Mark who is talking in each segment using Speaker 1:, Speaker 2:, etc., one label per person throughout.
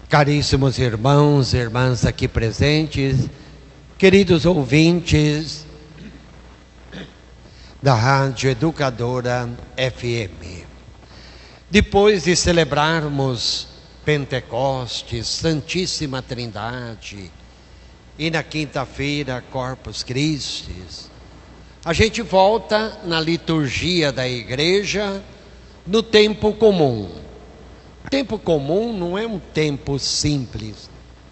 Speaker 1: Caríssimos irmãos e irmãs aqui presentes, queridos ouvintes da Rádio Educadora FM. Depois de celebrarmos Pentecostes, Santíssima Trindade e na quinta-feira Corpus Christi, a gente volta na liturgia da igreja no tempo comum. Tempo comum não é um tempo simples.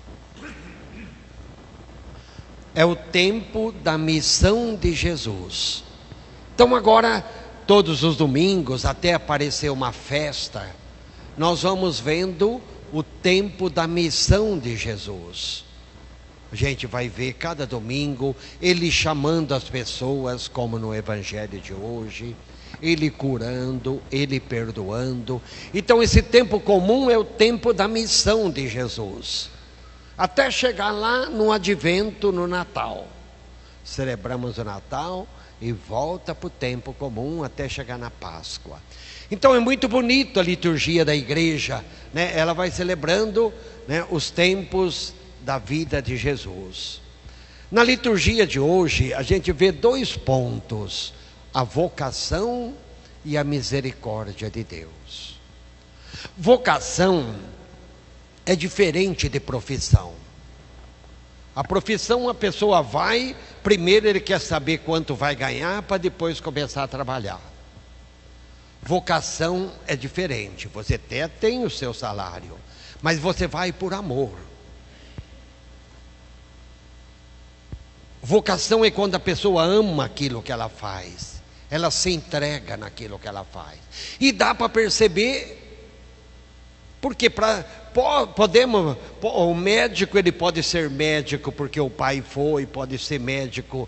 Speaker 1: É o tempo da missão de Jesus. Então agora, todos os domingos, até aparecer uma festa, nós vamos vendo o tempo da missão de Jesus. A gente vai ver cada domingo ele chamando as pessoas, como no evangelho de hoje, ele curando, ele perdoando. Então esse tempo comum é o tempo da missão de Jesus, até chegar lá no advento, no Natal. Celebramos o Natal e volta para o tempo comum até chegar na Páscoa. Então é muito bonito a liturgia da igreja, né? Ela vai celebrando, né, os tempos da vida de Jesus. Na liturgia de hoje a gente vê dois pontos: a vocação e a misericórdia de Deus. Vocação é diferente de profissão. A profissão, a pessoa vai, primeiro ele quer saber quanto vai ganhar para depois começar a trabalhar. Vocação é diferente, você até tem o seu salário, mas você vai por amor. Vocação é quando a pessoa ama aquilo que ela faz, ela se entrega naquilo que ela faz. E dá para perceber, porque o médico ele pode ser médico porque o pai foi, pode ser médico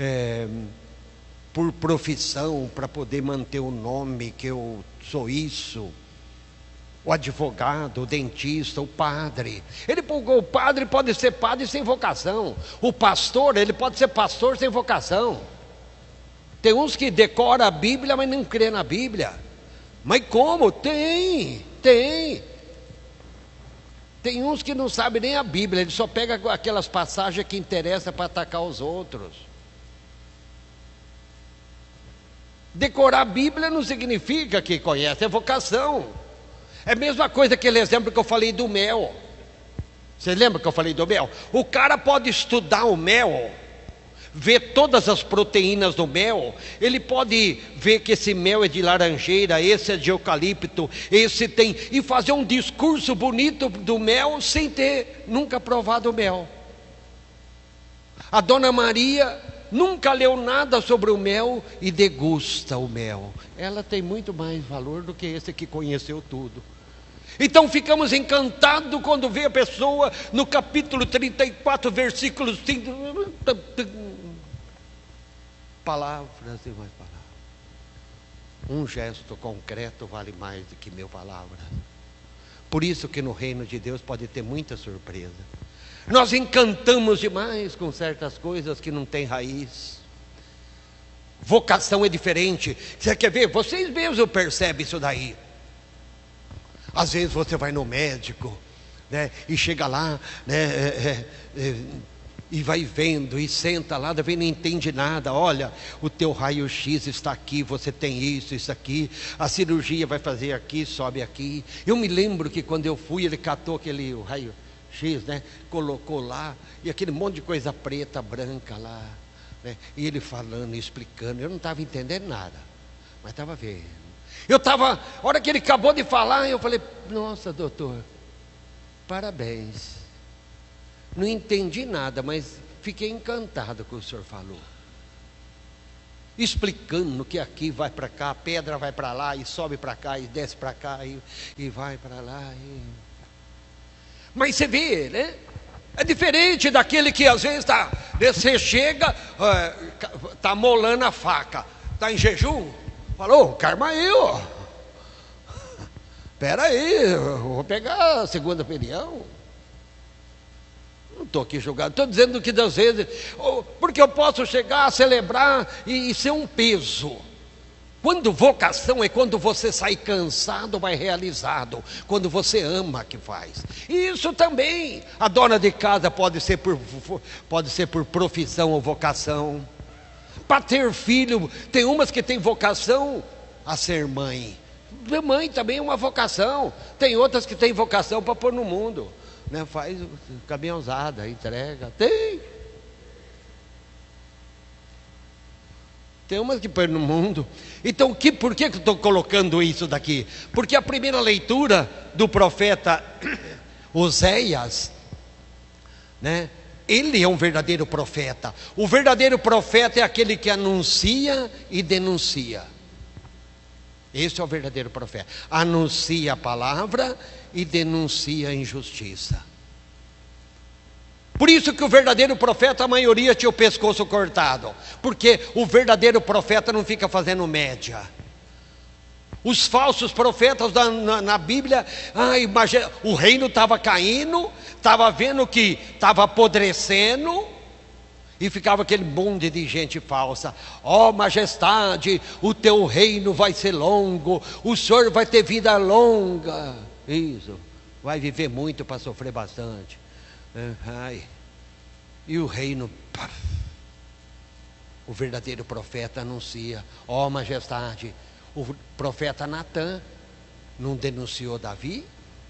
Speaker 1: por profissão, para poder manter o nome que eu sou isso. O advogado, o dentista, o padre. O padre pode ser padre sem vocação. O pastor, ele pode ser pastor sem vocação. Tem uns que decoram a Bíblia, mas não crê na Bíblia. Mas como? Tem. Tem uns que não sabem nem a Bíblia, ele só pega aquelas passagens que interessam para atacar os outros. Decorar a Bíblia não significa que conhece, é vocação. É a mesma coisa aquele exemplo que eu falei do mel. Você lembra que eu falei do mel? O cara pode estudar o mel, ver todas as proteínas do mel. Ele pode ver que esse mel é de laranjeira, esse é de eucalipto, esse tem, e fazer um discurso bonito do mel sem ter nunca provado o mel. A Dona Maria nunca leu nada sobre o mel e degusta o mel. Ela tem muito mais valor do que esse que conheceu tudo. Então ficamos encantados quando vê a pessoa no capítulo 34, versículo 5. Palavras e mais palavras. Um gesto concreto vale mais do que 1000 palavras. Por isso que no reino de Deus pode ter muita surpresa. Nós encantamos demais com certas coisas que não têm raiz. Vocação é diferente. Você quer ver? Vocês mesmos percebem isso daí. Às vezes você vai no médico, né, e chega lá, né, e vai vendo, e senta lá, daí não entende nada. Olha, o teu raio-x está aqui, você tem isso aqui, a cirurgia vai fazer aqui, sobe aqui. Eu me lembro que quando eu fui, ele catou aquele raio-x, né, colocou lá, e aquele monte de coisa preta, branca lá, né, e ele falando, explicando. Eu não estava entendendo nada, mas estava vendo. A hora que ele acabou de falar, eu falei: nossa, doutor, parabéns. Não entendi nada, mas fiquei encantado com o que o senhor falou. Explicando que aqui vai para cá, a pedra vai para lá, e sobe para cá, e desce para cá, e vai para lá. Mas você vê, né? É diferente daquele que às vezes você chega, está molando a faca, está em jejum. Falou, calma aí, ó. Espera aí, eu vou pegar a segunda opinião. Não estou aqui julgando, estou dizendo que às vezes, porque eu posso chegar a celebrar e ser um peso. Quando vocação é quando você sai cansado, mas realizado, quando você ama o que faz. E isso também, a dona de casa pode ser por profissão ou vocação. Para ter filho, tem umas que têm vocação a ser mãe. Mãe também é uma vocação. Tem outras que têm vocação para pôr no mundo, né? Faz caminhãozada, entrega. Tem umas que põe no mundo. Então, por que eu estou colocando isso daqui? Porque a primeira leitura do profeta Oséias, né? Ele é um verdadeiro profeta. O verdadeiro profeta é aquele que anuncia e denuncia. Esse é o verdadeiro profeta. Anuncia a palavra e denuncia a injustiça. Por isso que o verdadeiro profeta, a maioria tinha o pescoço cortado. Porque o verdadeiro profeta não fica fazendo média. Os falsos profetas na Bíblia, imagina, o reino estava caindo, estava vendo que estava apodrecendo, e ficava aquele monte de gente falsa. Ó majestade, o teu reino vai ser longo, o senhor vai ter vida longa. Isso, vai viver muito para sofrer bastante. E o reino, o verdadeiro profeta anuncia: ó majestade. O profeta Natã não denunciou Davi?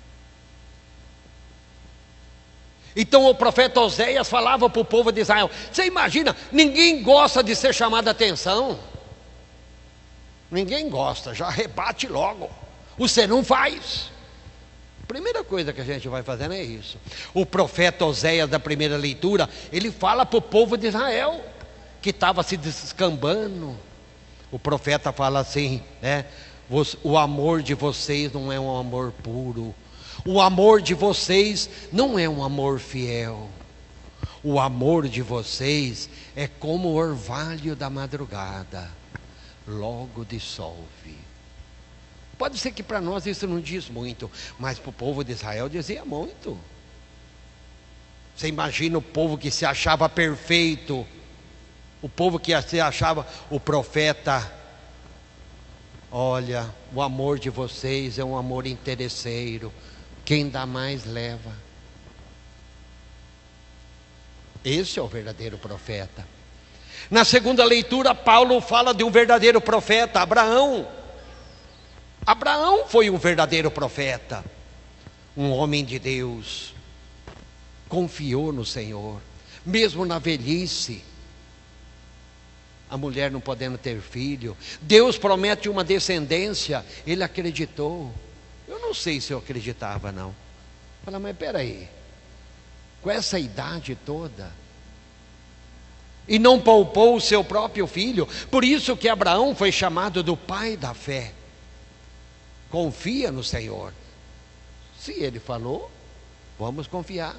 Speaker 1: Então o profeta Oséias falava para o povo de Israel: você imagina, ninguém gosta de ser chamado a atenção. Ninguém gosta, já rebate logo. Você não faz. A primeira coisa que a gente vai fazendo é isso. O profeta Oséias, da primeira leitura, ele fala para o povo de Israel, que estava se descambando. O profeta fala assim, né? O amor de vocês não é um amor puro. O amor de vocês não é um amor fiel. O amor de vocês é como o orvalho da madrugada, logo dissolve. Pode ser que para nós isso não diz muito, mas para o povo de Israel dizia muito. Você imagina o povo que se achava perfeito, o povo que se achava o profeta: olha, o amor de vocês é um amor interesseiro, quem dá mais leva. Esse é o verdadeiro profeta. Na segunda leitura, Paulo fala de um verdadeiro profeta, Abraão. Abraão foi um verdadeiro profeta, um homem de Deus, confiou no Senhor, mesmo na velhice, a mulher não podendo ter filho, Deus promete uma descendência, ele acreditou. Eu não sei se eu acreditava não. Fala, mas peraí, com essa idade toda, e não poupou o seu próprio filho. Por isso que Abraão foi chamado do pai da fé. Confia no Senhor. Se ele falou, vamos confiar.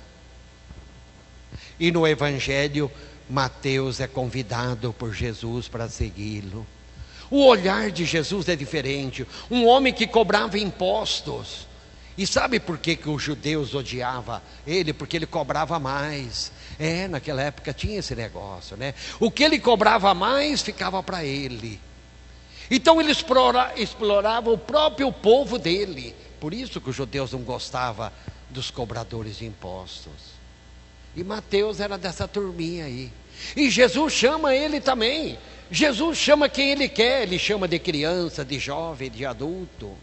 Speaker 1: E no Evangelho, Mateus é convidado por Jesus para segui-lo. O olhar de Jesus é diferente. Um homem que cobrava impostos. E sabe por que os judeus odiavam ele? Porque ele cobrava mais. Naquela época tinha esse negócio, né? O que ele cobrava mais ficava para ele. Então ele explorava o próprio povo dele. Por isso que os judeus não gostavam dos cobradores de impostos. E Mateus era dessa turminha aí. E Jesus chama ele também. Jesus chama quem ele quer. Ele chama de criança, de jovem, de adulto.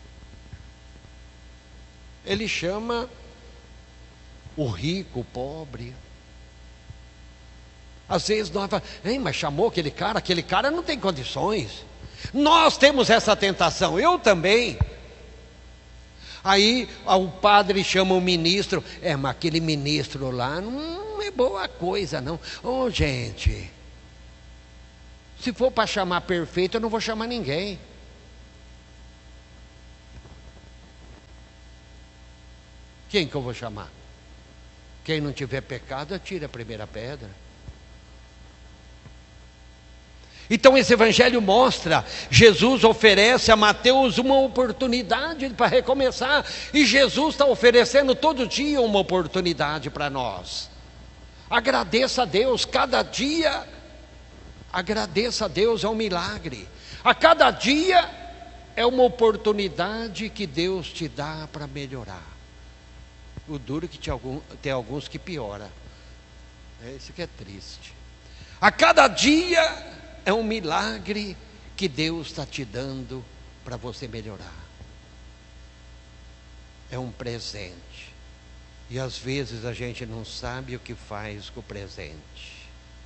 Speaker 1: Ele chama o rico, o pobre. Às vezes nós falamos, mas chamou aquele cara não tem condições. Nós temos essa tentação, eu também. Aí o padre chama o ministro, mas aquele ministro lá não é boa coisa não. Gente, se for para chamar perfeito, eu não vou chamar ninguém. Quem que eu vou chamar? Quem não tiver pecado, atira a primeira pedra. Então esse evangelho mostra, Jesus oferece a Mateus uma oportunidade para recomeçar, e Jesus está oferecendo todo dia uma oportunidade para nós. Agradeça a Deus, cada dia agradeça a Deus, é um milagre. A cada dia é uma oportunidade que Deus te dá para melhorar. O duro é que tem alguns que piora. Isso que é triste. A cada dia é um milagre que Deus está te dando para você melhorar. É um presente. E às vezes a gente não sabe o que faz com o presente.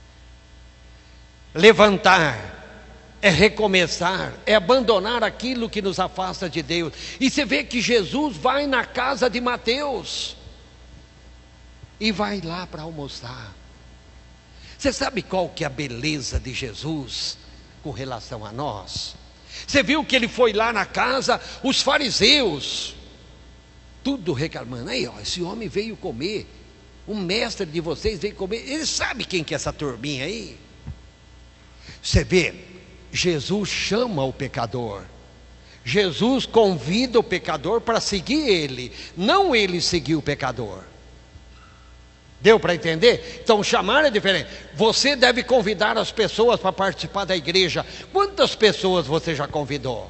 Speaker 1: Levantar é recomeçar, é abandonar aquilo que nos afasta de Deus. E você vê que Jesus vai na casa de Mateus e vai lá para almoçar. Você sabe qual que é a beleza de Jesus com relação a nós? Você viu que ele foi lá na casa, os fariseus, tudo reclamando. Aí, ó, esse homem veio comer, o mestre de vocês veio comer. Ele sabe quem que é essa turminha aí? Você vê, Jesus chama o pecador. Jesus convida o pecador para seguir ele, não ele seguir o pecador. Deu para entender? Então chamar é diferente. Você deve convidar as pessoas para participar da igreja. Quantas pessoas você já convidou?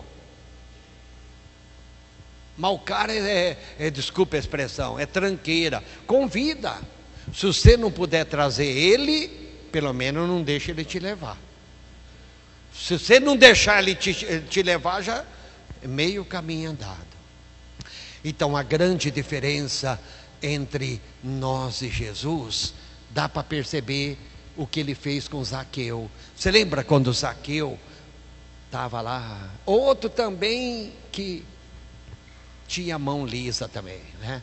Speaker 1: Mau cara desculpa a expressão, é tranqueira. Convida. Se você não puder trazer ele, pelo menos não deixe ele te levar. Se você não deixar ele te levar, já é meio caminho andado. Então a grande diferença entre nós e Jesus, dá para perceber o que ele fez com Zaqueu. Você lembra quando Zaqueu estava lá? Outro também que tinha mão lisa também, né?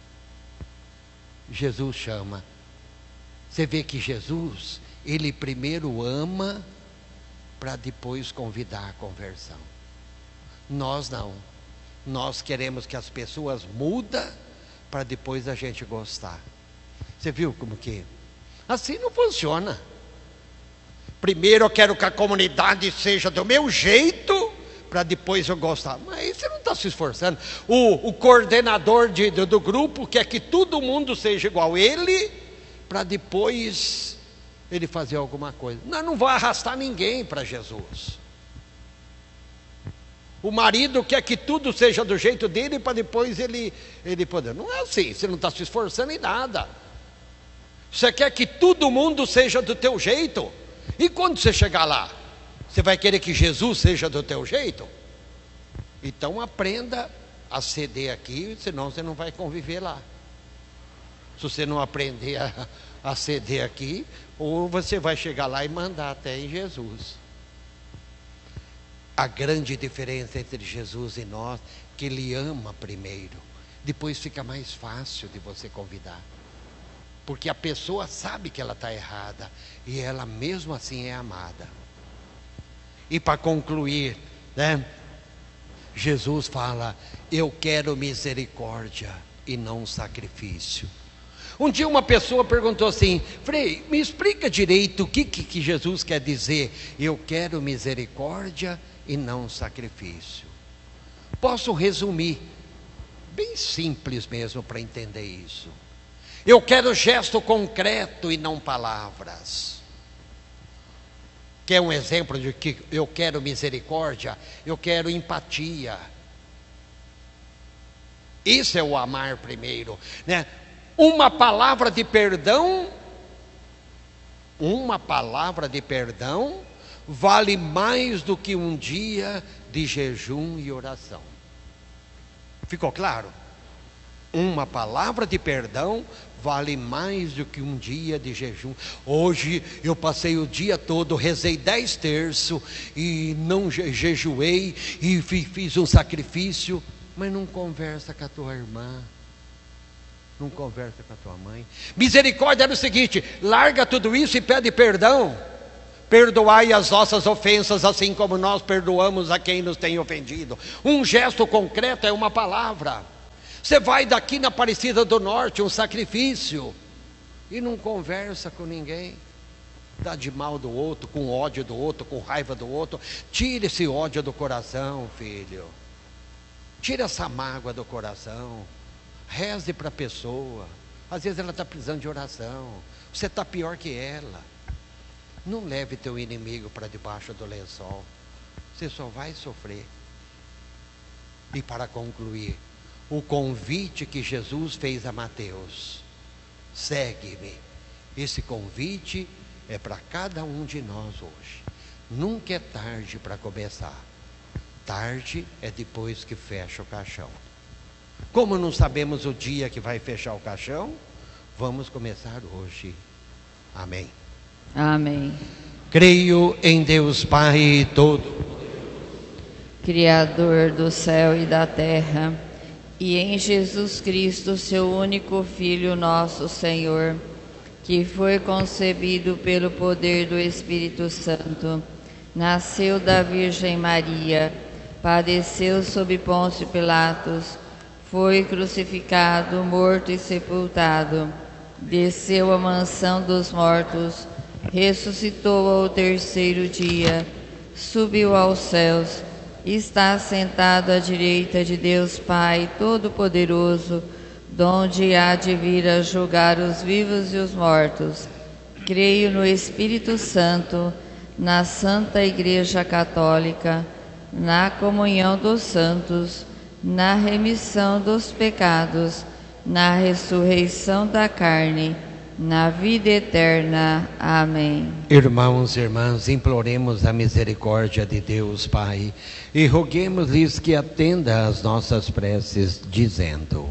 Speaker 1: Jesus chama. Você vê que Jesus, ele primeiro ama para depois convidar a conversão. Nós não. Nós queremos que as pessoas mudem para depois a gente gostar. Você viu como que? Assim não funciona. Primeiro eu quero que a comunidade seja do meu jeito, para depois eu gostar. Mas aí você não está se esforçando. O coordenador do grupo quer que todo mundo seja igual a ele, para depois ele fazer alguma coisa. Não vai arrastar ninguém para Jesus. O marido quer que tudo seja do jeito dele, para depois ele poder. Não é assim, você não está se esforçando em nada. Você quer que todo mundo seja do teu jeito. E quando você chegar lá, você vai querer que Jesus seja do teu jeito? Então aprenda a ceder aqui, senão você não vai conviver lá. Se você não aprender a ceder aqui, ou você vai chegar lá e mandar até em Jesus. A grande diferença entre Jesus e nós, que Ele ama primeiro, depois fica mais fácil de você convidar, porque a pessoa sabe que ela está errada, e ela mesmo assim é amada. E para concluir, né, Jesus fala: eu quero misericórdia e não sacrifício. Um dia uma pessoa perguntou assim: Frei, me explica direito o que Jesus quer dizer, eu quero misericórdia e não sacrifício. Posso resumir, bem simples mesmo para entender isso. Eu quero gesto concreto e não palavras. Quer um exemplo de que eu quero misericórdia? Eu quero empatia. Isso é o amar primeiro, né? Uma palavra de perdão vale mais do que um dia de jejum e oração. Ficou claro? Uma palavra de perdão vale mais do que um dia de jejum. Hoje eu passei o dia todo, rezei 10 terços e não jejuei e fiz um sacrifício, mas não conversa com a tua irmã, não conversa com a tua mãe. Misericórdia era o seguinte: larga tudo isso e pede perdão. Perdoai as nossas ofensas, assim como nós perdoamos a quem nos tem ofendido. Um gesto concreto é uma palavra. Você vai daqui na Aparecida do Norte, um sacrifício, e não conversa com ninguém. Dá de mal do outro, com ódio do outro, com raiva do outro. Tira esse ódio do coração, filho. Tira essa mágoa do coração. Reze para a pessoa. Às vezes ela está precisando de oração. Você está pior que ela. Não leve teu inimigo para debaixo do lençol. você só vai sofrer. E para concluir, o convite que Jesus fez a Mateus: segue-me. Esse convite é para cada um de nós hoje. Nunca é tarde para começar. Tarde é depois que fecha o caixão. Como não sabemos o dia que vai fechar o caixão, vamos começar hoje. Amém.
Speaker 2: Amém.
Speaker 1: Creio em Deus Pai todo,
Speaker 2: Criador do céu e da terra, e em Jesus Cristo, seu único Filho, nosso Senhor, que foi concebido pelo poder do Espírito Santo, nasceu da Virgem Maria, padeceu sob Pôncio Pilatos, foi crucificado, morto e sepultado, desceu à mansão dos mortos, ressuscitou ao terceiro dia, subiu aos céus, está sentado à direita de Deus Pai Todo-Poderoso, donde há de vir a julgar os vivos e os mortos. Creio no Espírito Santo, na Santa Igreja Católica, na comunhão dos santos, na remissão dos pecados, na ressurreição da carne, na vida eterna. Amém.
Speaker 1: Irmãos e irmãs, imploremos a misericórdia de Deus Pai e roguemos-lhes que atenda às nossas preces, dizendo: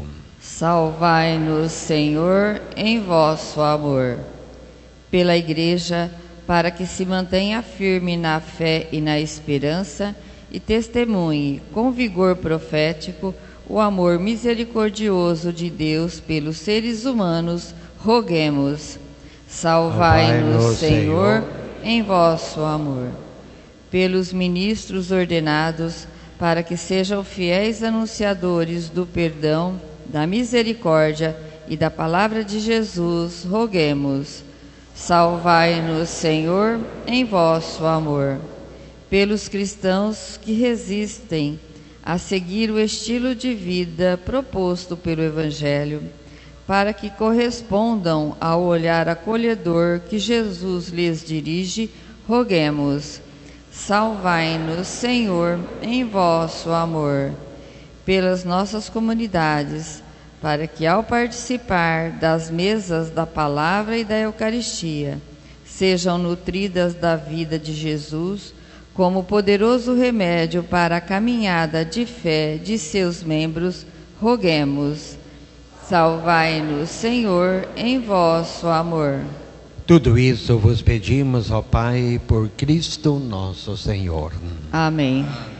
Speaker 2: salvai-nos, Senhor, em vosso amor. Pela Igreja, para que se mantenha firme na fé e na esperança e testemunhe com vigor profético o amor misericordioso de Deus pelos seres humanos, roguemos. Salvai-nos, Senhor, em vosso amor. Pelos ministros ordenados, para que sejam fiéis anunciadores do perdão, da misericórdia e da palavra de Jesus, roguemos. Salvai-nos, Senhor, em vosso amor. Pelos cristãos que resistem a seguir o estilo de vida proposto pelo Evangelho, para que correspondam ao olhar acolhedor que Jesus lhes dirige, roguemos. Salvai-nos, Senhor, em vosso amor. Pelas nossas comunidades, para que ao participar das mesas da palavra e da Eucaristia, sejam nutridas da vida de Jesus, como poderoso remédio para a caminhada de fé de seus membros, roguemos. Salvai-nos, Senhor, em vosso amor.
Speaker 1: Tudo isso vos pedimos, ó Pai, por Cristo nosso Senhor.
Speaker 2: Amém.